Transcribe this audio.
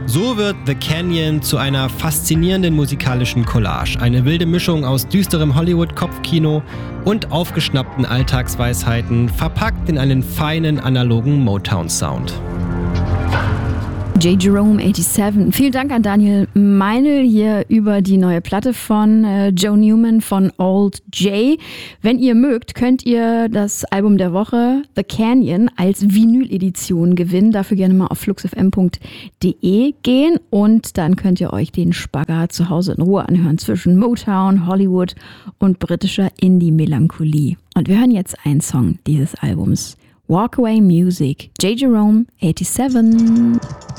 So wird The Canyon zu einer faszinierenden musikalischen Collage. Eine wilde Mischung aus düsterem Hollywood-Kopfkino und aufgeschnappten Alltagsweisheiten, verpackt in einen feinen analogen Motown-Sound. J. Jerome 87. Vielen Dank an Daniel Meinl hier über die neue Platte von Joe Newman von Old J. Wenn ihr mögt, könnt ihr das Album der Woche The Canyon als Vinyl-Edition gewinnen. Dafür gerne mal auf fluxfm.de gehen und dann könnt ihr euch den Spagat zu Hause in Ruhe anhören zwischen Motown, Hollywood und britischer Indie-Melancholie. Und wir hören jetzt einen Song dieses Albums. Walkaway Music, J. Jerome 87.